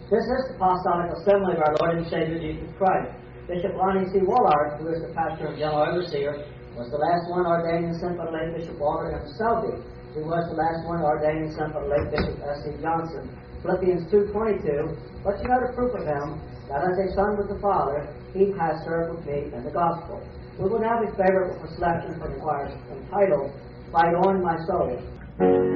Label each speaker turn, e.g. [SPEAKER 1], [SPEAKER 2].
[SPEAKER 1] This is the Apostolic Assembly of our Lord and Savior Jesus Christ. Bishop Lonnie C. Wallard, who is the pastor and general overseer, was the last one ordained and sent by the late Bishop Walter M. Selby, who was the last one ordained and sent by the late Bishop S.C. Johnson. Philippians 2:22, but you know the proof of him, that as a son with the Father, he has served with me in the gospel. We will now be favored with a selection from the choir entitled, Fight On My Soul.